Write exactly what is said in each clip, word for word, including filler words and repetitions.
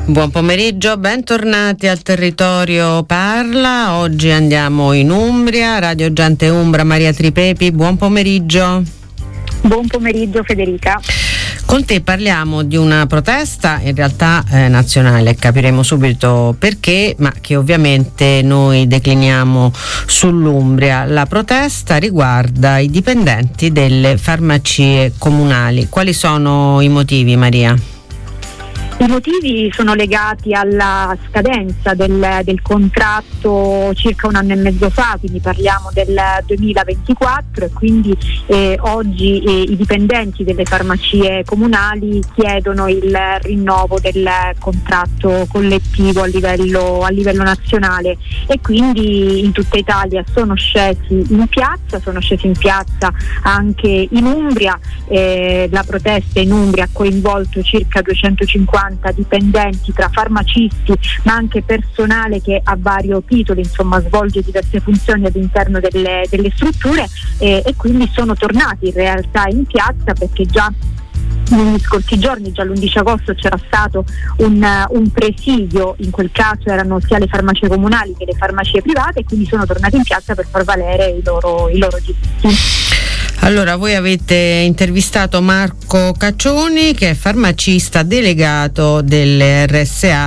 Buon pomeriggio, bentornati al Territorio Parla. Oggi andiamo in Umbria, Radio Gente Umbra, Maria Tripepi, buon pomeriggio. Buon pomeriggio Federica. Con te parliamo di una protesta in realtà eh, nazionale, capiremo subito perché, ma che ovviamente noi decliniamo sull'Umbria. La protesta riguarda i dipendenti delle farmacie comunali. Quali sono i motivi, Maria? I motivi sono legati alla scadenza del, del contratto circa un anno e mezzo fa, quindi parliamo del duemilaventiquattro, e quindi eh, oggi eh, i dipendenti delle farmacie comunali chiedono il rinnovo del contratto collettivo a livello, a livello nazionale, e quindi in tutta Italia sono scesi in piazza, sono scesi in piazza anche in Umbria. Eh, la protesta in Umbria ha coinvolto circa duecentocinquanta dipendenti tra farmacisti ma anche personale che a vario titolo insomma svolge diverse funzioni all'interno delle, delle strutture, eh, e quindi sono tornati in realtà in piazza perché già negli scorsi giorni, già l'undici agosto, c'era stato un, un presidio. In quel caso erano sia le farmacie comunali che le farmacie private, e quindi sono tornati in piazza per far valere i loro, i loro diritti. Allora, voi avete intervistato Marco Caccioni, che è farmacista delegato dell'R S A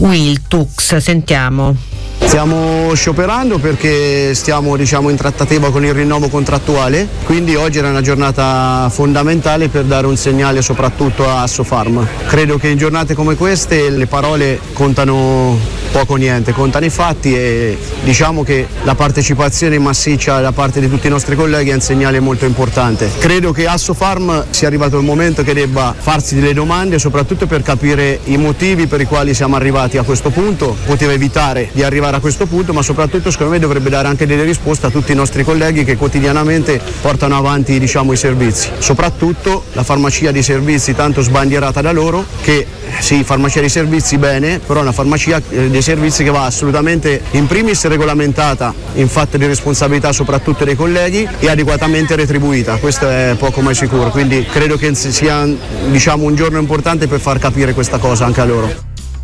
Wiltux. Sentiamo. Stiamo scioperando perché stiamo diciamo in trattativa con il rinnovo contrattuale, quindi oggi era una giornata fondamentale per dare un segnale soprattutto a Assofarm. Credo che in giornate come queste le parole contano poco o niente, contano i fatti, e diciamo che la partecipazione massiccia da parte di tutti i nostri colleghi è un segnale molto importante. Credo che Assofarm sia arrivato il momento che debba farsi delle domande, soprattutto per capire i motivi per i quali siamo arrivati a questo punto. Poteva evitare di arrivare a questo punto, ma soprattutto secondo me dovrebbe dare anche delle risposte a tutti i nostri colleghi che quotidianamente portano avanti diciamo i servizi, soprattutto la farmacia di servizi tanto sbandierata da loro, che sì, farmacia di servizi bene, però è una farmacia eh, dei servizi che va assolutamente in primis regolamentata in fatto di responsabilità soprattutto dei colleghi e adeguatamente retribuita. Questo è poco ma sicuro, quindi credo che sia diciamo un giorno importante per far capire questa cosa anche a loro.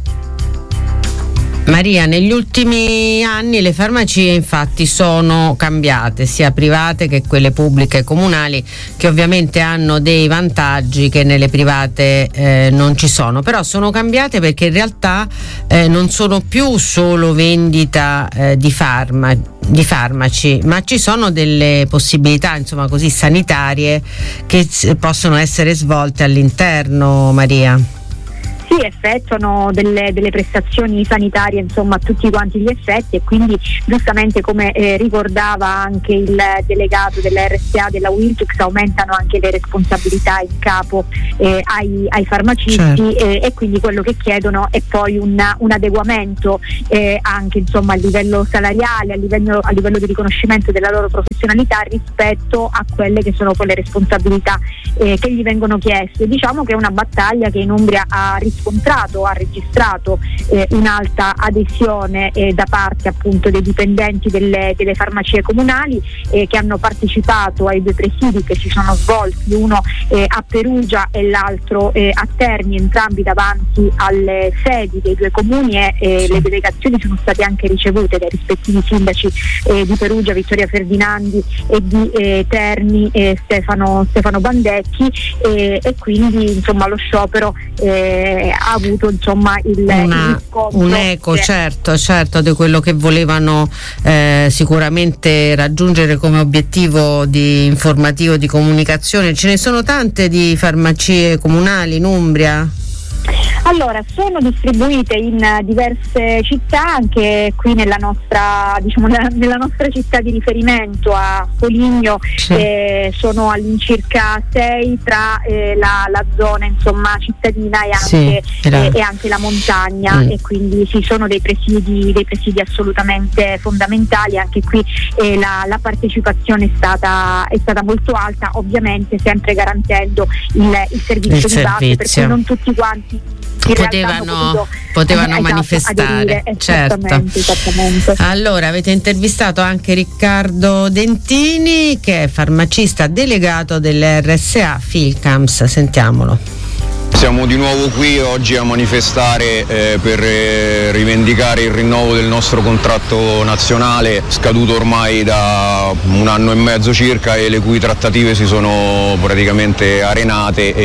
Maria, negli ultimi anni le farmacie infatti sono cambiate, sia private che quelle pubbliche e comunali, che ovviamente hanno dei vantaggi che nelle private eh, non ci sono, però sono cambiate perché in realtà eh, non sono più solo vendita eh, di, farma, di farmaci, ma ci sono delle possibilità insomma così sanitarie che possono essere svolte all'interno, Maria. Sì, effettuano delle, delle prestazioni sanitarie insomma a tutti quanti gli effetti, e quindi giustamente come eh, ricordava anche il delegato dell'R S A della Wiltux, aumentano anche le responsabilità in capo eh, ai, ai farmacisti, certo. eh, e quindi quello che chiedono è poi un, un adeguamento eh, anche insomma a livello salariale, a livello, a livello di riconoscimento della loro professionalità rispetto a quelle che sono poi le responsabilità eh, che gli vengono chieste. Diciamo che è una battaglia che in Umbria ha riscontrato, ha registrato eh, un'alta adesione eh, da parte appunto dei dipendenti delle, delle farmacie comunali eh, che hanno partecipato ai due presidi che si sono svolti, uno eh, a Perugia e l'altro eh, a Terni, entrambi davanti alle sedi dei due comuni, e eh, le delegazioni sono state anche ricevute dai rispettivi sindaci eh, di Perugia, Vittoria Ferdinandi, e di eh, Terni, eh, Stefano, Stefano Bandecchi, eh, e quindi insomma lo sciopero eh, ha avuto insomma il, Una, il un eco che... certo certo di quello che volevano eh, sicuramente raggiungere come obiettivo di informativo, di comunicazione. Ce ne sono tante di farmacie comunali in Umbria? Allora, sono distribuite in diverse città, anche qui nella nostra, diciamo, nella, nella nostra città di riferimento a Foligno, sì. eh, sono all'incirca sei tra eh, la, la zona insomma cittadina e anche, sì, eh, e anche la montagna, mm. e quindi ci sono dei presidi, dei presidi assolutamente fondamentali. Anche qui eh, la, la partecipazione è stata, è stata molto alta, ovviamente sempre garantendo il, il servizio il di base, servizio. per cui non tutti quanti potevano, potevano eh, manifestare, esatto, certo. Esattamente. Allora, avete intervistato anche Riccardo Dentini, che è farmacista dell'R S A delegato dell'R S A Filcams. Sentiamolo. Siamo di nuovo qui oggi a manifestare eh, per eh, rivendicare il rinnovo del nostro contratto nazionale, scaduto ormai da un anno e mezzo circa, e le cui trattative si sono praticamente arenate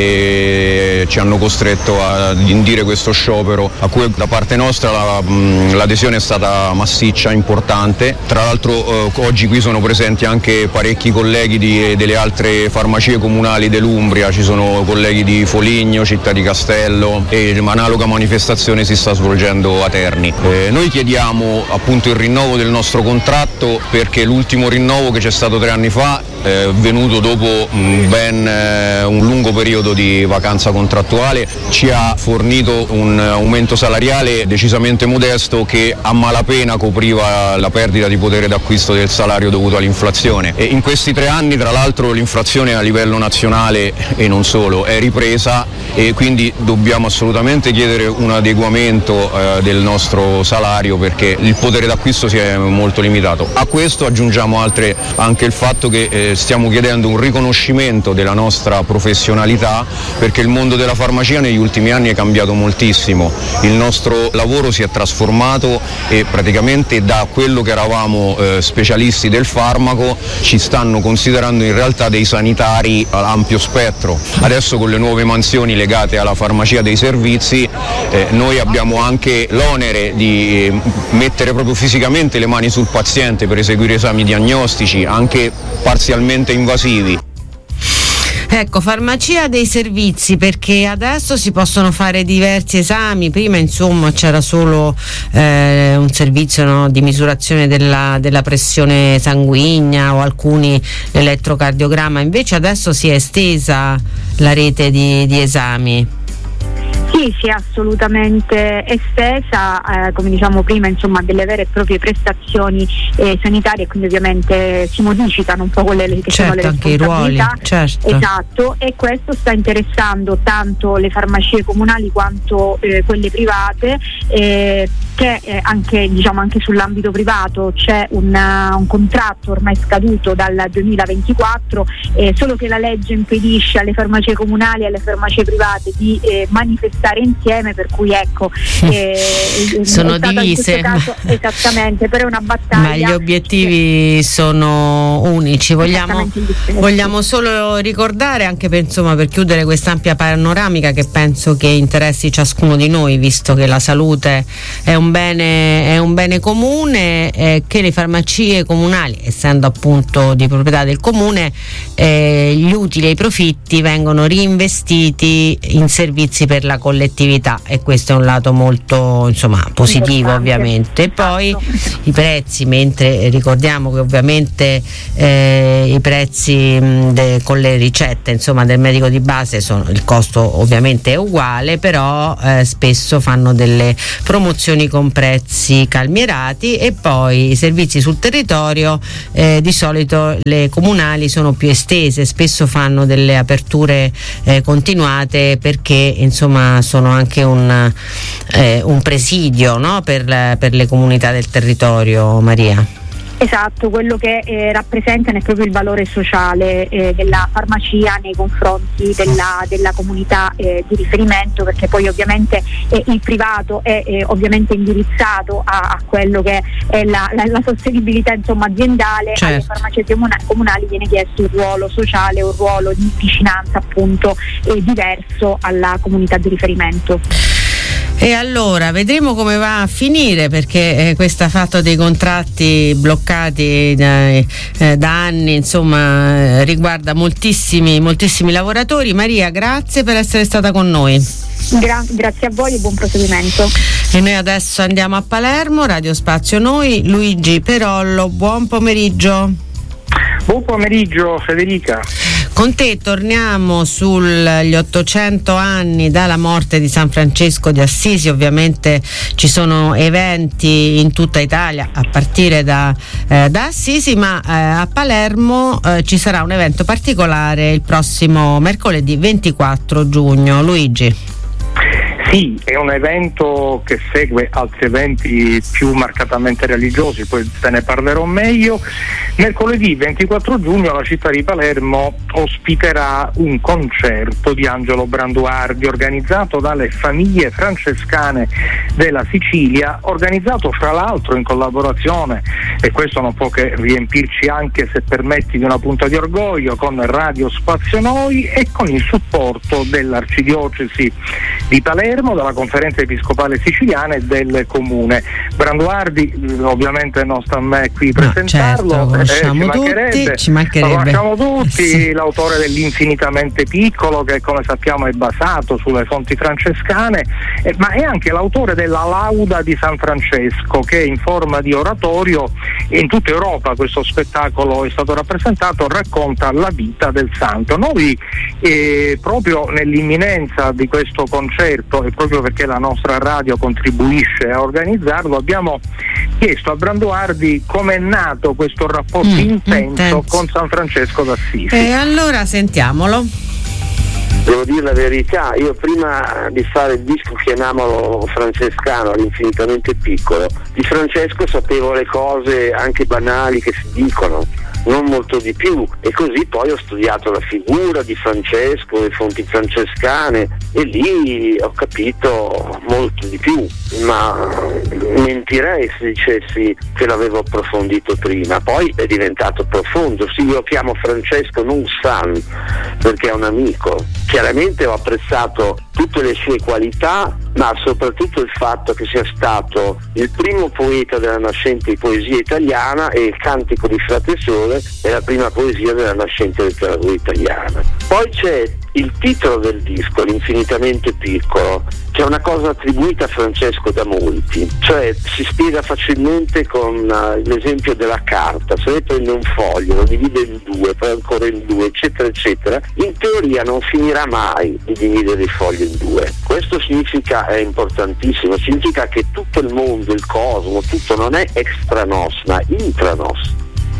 e ci hanno costretto ad indire questo sciopero, a cui da parte nostra la, mh, l'adesione è stata massiccia, importante. Tra l'altro eh, oggi qui sono presenti anche parecchi colleghi di, delle altre farmacie comunali dell'Umbria, ci sono colleghi di Foligno, Città di Castello, e un'analoga manifestazione si sta svolgendo a Terni. Eh, noi chiediamo appunto il rinnovo del nostro contratto, perché l'ultimo rinnovo, che c'è stato tre anni fa, è venuto dopo mh, ben eh, un lungo periodo di vacanza contrattuale, ci ha fornito un aumento salariale decisamente modesto, che a malapena copriva la perdita di potere d'acquisto del salario dovuto all'inflazione. E in questi tre anni, tra l'altro, l'inflazione a livello nazionale e non solo è ripresa, e quindi dobbiamo assolutamente chiedere un adeguamento eh, del nostro salario, perché il potere d'acquisto si è molto limitato. A questo aggiungiamo altre, anche il fatto che eh, stiamo chiedendo un riconoscimento della nostra professionalità, perché il mondo della farmacia negli ultimi anni è cambiato moltissimo, il nostro lavoro si è trasformato e praticamente da quello che eravamo eh, specialisti del farmaco ci stanno considerando in realtà dei sanitari a ampio spettro. Adesso con le nuove mansioni legate alla farmacia dei servizi eh, noi abbiamo anche l'onere di eh, mettere proprio fisicamente le mani sul paziente per eseguire esami diagnostici anche parzialmente invasivi. Ecco, farmacia dei servizi, perché adesso si possono fare diversi esami. Prima insomma c'era solo eh, un servizio, no, di misurazione della, della pressione sanguigna o alcuni l'elettrocardiogramma, invece adesso si è estesa la rete di, di esami. Sì, si è assolutamente estesa, eh, come diciamo prima, insomma, delle vere e proprie prestazioni eh, sanitarie, quindi ovviamente si modificano un po' quelle che certo, sono le anche i ruoli, certo. Esatto, e questo sta interessando tanto le farmacie comunali quanto eh, quelle private, eh, che eh, anche, diciamo, anche sull'ambito privato c'è una, un contratto ormai scaduto dal duemilaventiquattro, eh, solo che la legge impedisce alle farmacie comunali e alle farmacie private di eh, manifestare insieme, per cui ecco eh, sono divise in questo caso, esattamente, però è una battaglia, ma gli obiettivi che sono unici. Vogliamo, vogliamo solo ricordare, anche per, insomma, per chiudere quest'ampia panoramica che penso che interessi ciascuno di noi, visto che la salute è un bene, è un bene comune, eh, che le farmacie comunali, essendo appunto di proprietà del comune, eh, gli utili e i profitti vengono reinvestiti in servizi per la collettività, e questo è un lato molto, insomma, positivo, ovviamente. E poi i prezzi, mentre ricordiamo che ovviamente eh, i prezzi mh, de, con le ricette, insomma, del medico di base, sono, il costo ovviamente è uguale, però eh, spesso fanno delle promozioni con prezzi calmierati. E poi i servizi sul territorio, eh, di solito le comunali sono più estese, spesso fanno delle aperture eh, continuate, perché insomma sono anche un, eh, un presidio, no? per, per le comunità del territorio, Maria. Esatto, quello che eh, rappresentano è proprio il valore sociale eh, della farmacia nei confronti della, della comunità eh, di riferimento, perché poi ovviamente eh, il privato è eh, ovviamente indirizzato a, a quello che è la, la, la sostenibilità, insomma, aziendale. Certo. Alle farmacie comunali, comunali viene chiesto un ruolo sociale, un ruolo di vicinanza appunto eh, diverso alla comunità di riferimento. E allora vedremo come va a finire, perché eh, questo fatto dei contratti bloccati da, eh, da anni, insomma, eh, riguarda moltissimi moltissimi lavoratori. Maria, grazie per essere stata con noi. Gra- grazie a voi e buon proseguimento. E noi adesso andiamo a Palermo, Radio Spazio Noi, Luigi Perollo, buon pomeriggio. Buon pomeriggio Federica. Con te torniamo sugli ottocento anni dalla morte di San Francesco di Assisi. Ovviamente ci sono eventi in tutta Italia a partire da, eh, da Assisi, ma eh, a Palermo eh, ci sarà un evento particolare il prossimo mercoledì ventiquattro giugno. Luigi. Sì, è un evento che segue altri eventi più marcatamente religiosi, poi te ne parlerò meglio. Mercoledì ventiquattro giugno la città di Palermo ospiterà un concerto di Angelo Branduardi organizzato dalle famiglie francescane della Sicilia, organizzato fra l'altro in collaborazione, e questo non può che riempirci anche, se permetti, di una punta di orgoglio, con Radio Spazio Noi e con il supporto dell'Arcidiocesi di Palermo, dalla Conferenza Episcopale Siciliana e del Comune. Branduardi ovviamente non sta a me qui presentarlo, no, certo, conosciamo eh, ci mancherebbe, tutti, ci mancherebbe. Lo conosciamo tutti, sì. L'autore dell'Infinitamente Piccolo, che come sappiamo è basato sulle fonti francescane, eh, ma è anche l'autore della Lauda di San Francesco, che in forma di oratorio in tutta Europa questo spettacolo è stato rappresentato, racconta la vita del santo. Noi eh, proprio nell'imminenza di questo concerto, e proprio perché la nostra radio contribuisce a organizzarlo, abbiamo chiesto a Branduardi come è nato questo rapporto mm, intenso, intenso con San Francesco d'Assisi. E allora sentiamolo. Devo dire la verità, io prima di fare il disco, chiamiamolo francescano, all'Infinitamente Piccolo, di Francesco sapevo le cose anche banali che si dicono, non molto di più, e così poi ho studiato la figura di Francesco, le fonti francescane, e lì ho capito molto di più, ma mentirei se dicessi che l'avevo approfondito prima. Poi è diventato profondo. Sì, io chiamo Francesco non San perché è un amico. Chiaramente ho apprezzato tutte le sue qualità, ma soprattutto il fatto che sia stato il primo poeta della nascente poesia italiana, e il Cantico di Frate Sole è la prima poesia della nascente letteratura italiana. Poi c'è il titolo del disco, l'Infinitamente Piccolo, che è una cosa attribuita a Francesco da molti, cioè si spiega facilmente con uh, l'esempio della carta. Se lei prende un foglio, lo divide in due, poi ancora in due, eccetera eccetera, in teoria non finirà mai di dividere il foglio in due. Questo significa, è importantissimo, significa che tutto il mondo, il cosmo, tutto non è extra nos, ma intra nos.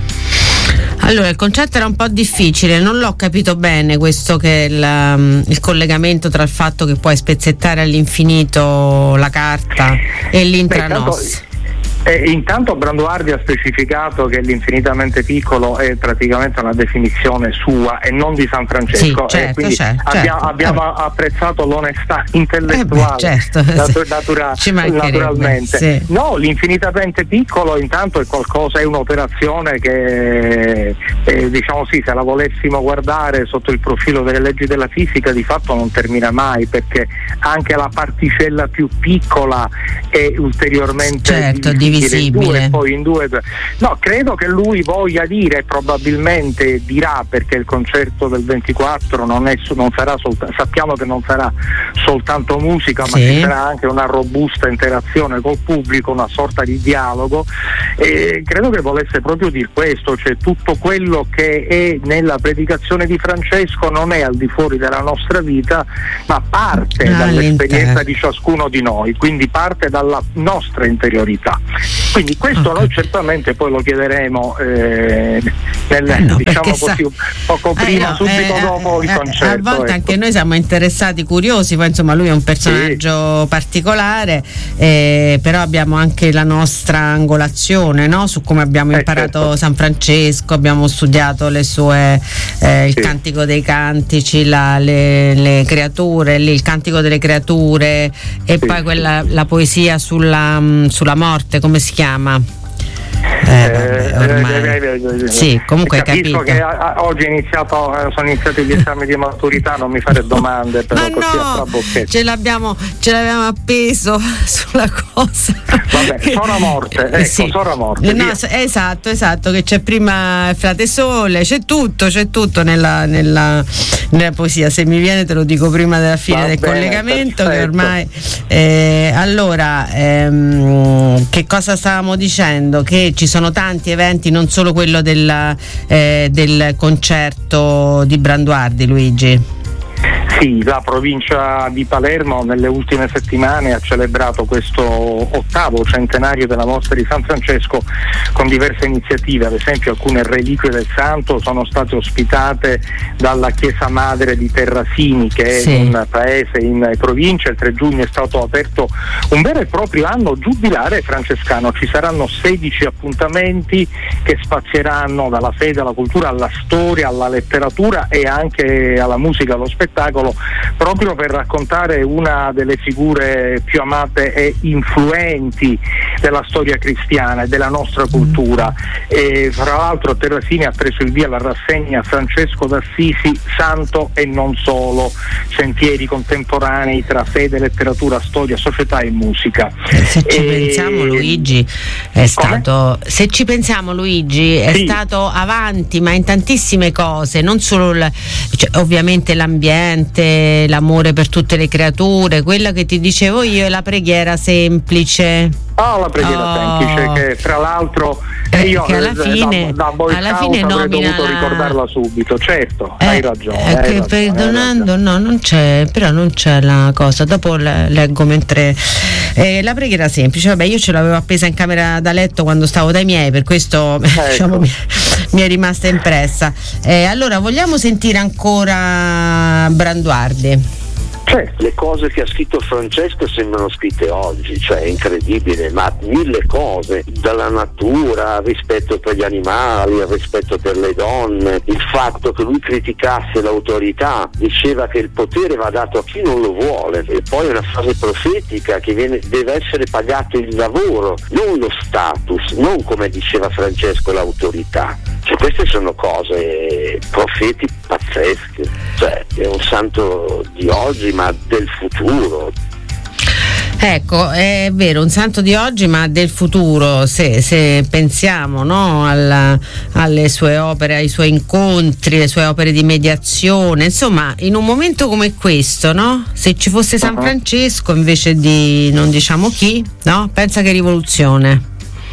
Allora, il concetto era un po' difficile, non l'ho capito bene questo, che il, il collegamento tra il fatto che puoi spezzettare all'infinito la carta e l'intranos. Eh, intanto Branduardi ha specificato che l'Infinitamente Piccolo è praticamente una definizione sua e non di San Francesco, sì, certo, e quindi certo, abbia, certo. abbiamo eh apprezzato l'onestà intellettuale, eh beh, certo, natu- natura- naturalmente. Sì. No, l'Infinitamente Piccolo intanto è qualcosa, è un'operazione che eh, diciamo sì, se la volessimo guardare sotto il profilo delle leggi della fisica, di fatto non termina mai, perché anche la particella più piccola è ulteriormente certo, di divisibile. Due, poi in due. No, credo che lui voglia dire, probabilmente dirà, perché il concerto del ventiquattro non, è, non sarà soltanto, sappiamo che non sarà soltanto musica, sì, ma ci sarà anche una robusta interazione col pubblico, una sorta di dialogo, e credo che volesse proprio dire questo, cioè tutto quello che è nella predicazione di Francesco non è al di fuori della nostra vita, ma parte ah, dall'esperienza di ciascuno di noi, quindi parte dalla nostra interiorità. Quindi questo okay. Noi certamente poi lo chiederemo eh, nel, eh no, diciamo così, un poco prima, eh no, subito eh, dopo eh, il concerto. A volte ecco. Anche noi siamo interessati, curiosi, poi insomma lui è un personaggio sì. particolare, eh, però abbiamo anche la nostra angolazione, no? Su come abbiamo imparato eh, certo. San Francesco, abbiamo studiato le sue, eh, il sì. Cantico dei Cantici, la, le, le creature, lì, il Cantico delle Creature, e sì, poi quella, la poesia sulla, sulla morte, come si chiama? Eh, vabbè, ormai. Eh, eh, eh, sì, comunque hai capito che a, a, oggi è iniziato, eh, sono iniziati gli esami di maturità, non mi fare domande, però ma così no, ce l'abbiamo, ce l'abbiamo appeso sulla cosa. Vabbè, che, sono a morte, ecco, sì. sono a morte. No, esatto, esatto, che c'è prima Frate Sole, c'è tutto, c'è tutto nella, nella, nella poesia. Se mi viene te lo dico prima della fine Va del bene, collegamento, perfetto. Che ormai eh, allora ehm, che cosa stavamo dicendo? Che ci sono tanti eventi, non solo quello del, eh, del concerto di Branduardi, Luigi. Sì, la provincia di Palermo nelle ultime settimane ha celebrato questo ottavo centenario della mostra di San Francesco con diverse iniziative, ad esempio alcune reliquie del santo sono state ospitate dalla chiesa madre di Terrasini, che è sì. un paese in provincia. Il tre giugno è stato aperto un vero e proprio anno giubilare francescano, ci saranno sedici appuntamenti che spazieranno dalla fede alla cultura, alla storia, alla letteratura e anche alla musica, allo spettacolo, proprio per raccontare una delle figure più amate e influenti della storia cristiana e della nostra cultura. E fra l'altro Terrasini ha preso il via alla rassegna Francesco d'Assisi, santo e non solo, sentieri contemporanei tra fede, letteratura, storia, società e musica. Se ci e... pensiamo Luigi è stato Come? se ci pensiamo Luigi è sì. stato avanti, ma in tantissime cose, non solo il, cioè, ovviamente l'ambiente, l'amore per tutte le creature, quella che ti dicevo io è la preghiera semplice. Oh, la preghiera oh. semplice, che tra l'altro eh, io che alla fine, da, da Boy alla Scout fine avrei dovuto la... ricordarla subito, certo, eh, hai ragione. Eh, hai che ragione perdonando, hai ragione. no, non c'è, però non c'è la cosa, dopo le, leggo mentre eh, la preghiera semplice, vabbè, io ce l'avevo appesa in camera da letto quando stavo dai miei, per questo ecco. diciamo, mi, mi è rimasta impressa. Eh, allora vogliamo sentire ancora Branduardi? Certo. Le cose che ha scritto Francesco sembrano scritte oggi, cioè è incredibile, ma mille cose, dalla natura, al rispetto per gli animali, al rispetto per le donne, il fatto che lui criticasse l'autorità, diceva che il potere va dato a chi non lo vuole, e poi una frase profetica che viene, deve essere pagato il lavoro, non lo status, non come diceva Francesco l'autorità. Cioè, queste sono cose profeti pazzesche, cioè è un santo di oggi ma del futuro. Ecco, è vero, un santo di oggi ma del futuro, se, se pensiamo no, alla, alle sue opere, ai suoi incontri, le sue opere di mediazione, insomma in un momento come questo, no? Se ci fosse San uh-huh. Francesco invece di non diciamo chi, no? Pensa che rivoluzione.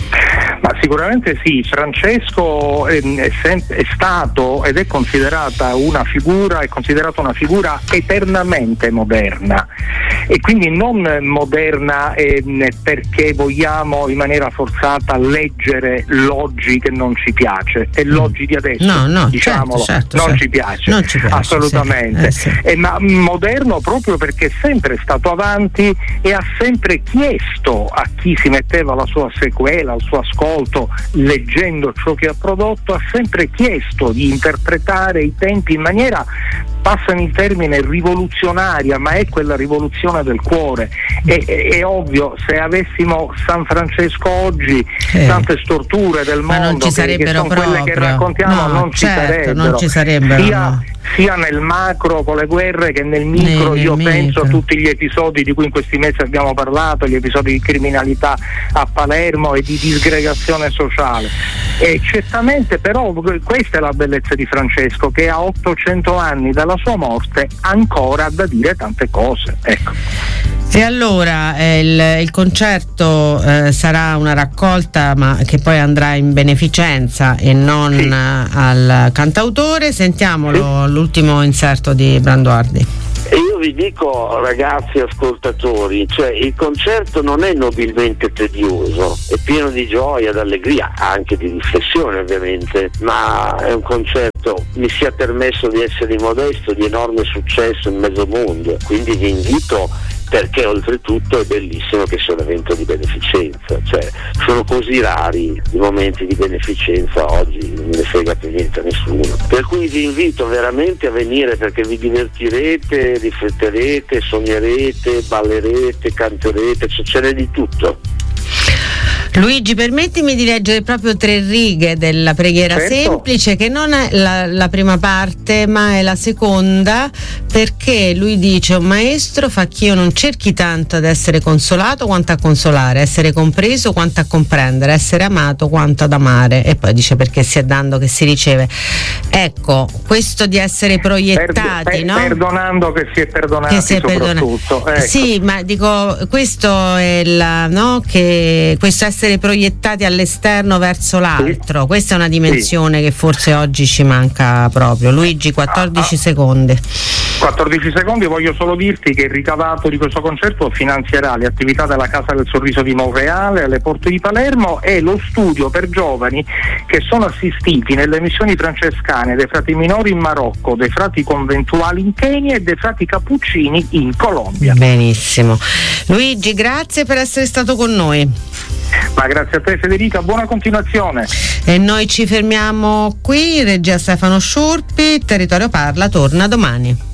Ma sicuramente sì, Francesco è, è, sem- è stato ed è considerata una figura, è considerata una figura eternamente moderna, e quindi non moderna eh, perché vogliamo in maniera forzata leggere l'oggi che non ci piace, e l'oggi di adesso, no, no, diciamolo, certo, certo, non, certo. Ci piace, non ci piace assolutamente, sì. Eh, sì. Eh, ma moderno proprio perché è sempre stato avanti e ha sempre chiesto a chi si metteva la sua sequela, al suo ascolto, leggendo ciò che ha prodotto, ha sempre chiesto di interpretare i tempi in maniera, passano il termine, rivoluzionaria, ma è quella rivoluzione del cuore. È, è, è ovvio, se avessimo San Francesco oggi, eh. tante storture del ma mondo non ci che, che sono proprio. quelle che raccontiamo, no, non, ci certo, sarebbero. non ci sarebbero sia, no. sia nel macro con le guerre che nel micro. Nel, io nel penso micro. a tutti gli episodi di cui in questi mesi abbiamo parlato, gli episodi di criminalità a Palermo e di disgregazione sociale. E certamente però questa è la bellezza di Francesco, che a ottocento anni dalla sua morte ancora ha da dire tante cose, ecco. E allora eh, il, il concerto eh, sarà una raccolta, ma che poi andrà in beneficenza e non sì. al cantautore. Sentiamolo, sì. l'ultimo inserto di Branduardi. E io vi dico, ragazzi ascoltatori, cioè il concerto non è nobilmente tedioso, è pieno di gioia, d'allegria, anche di riflessione ovviamente, ma è un concerto, mi sia permesso di essere modesto, di enorme successo in mezzo mondo, quindi vi invito, perché oltretutto è bellissimo che sia un evento di beneficenza, cioè sono così rari i momenti di beneficenza oggi, non ne frega più niente a nessuno, per cui vi invito veramente a venire, perché vi divertirete, rifletterete, sognerete, ballerete, canterete, cioè ce n'è di tutto. Luigi, permettimi di leggere proprio tre righe della preghiera certo. semplice, che non è la, la prima parte ma è la seconda, perché lui dice: un maestro fa che io non cerchi tanto ad essere consolato quanto a consolare, essere compreso quanto a comprendere, essere amato quanto ad amare. E poi dice: perché si è dando che si riceve. Ecco, questo di essere proiettati, per, per, no? Perdonando che si è perdonati, che si è soprattutto ecco. Sì, ma dico, questo è la, no? Che questo essere proiettati all'esterno verso l'altro, sì. Questa è una dimensione sì. che forse oggi ci manca proprio. Luigi, quattordici ah, secondi. quattordici secondi, voglio solo dirti che il ricavato di questo concerto finanzierà le attività della Casa del Sorriso di Monreale alle porte di Palermo e lo studio per giovani che sono assistiti nelle missioni francescane dei frati minori in Marocco, dei frati conventuali in Kenya e dei frati cappuccini in Colombia. Benissimo. Luigi, grazie per essere stato con noi. Ma grazie a te Federica, buona continuazione. E noi ci fermiamo qui, regia Stefano Sciurpi, Territorio Parla torna domani.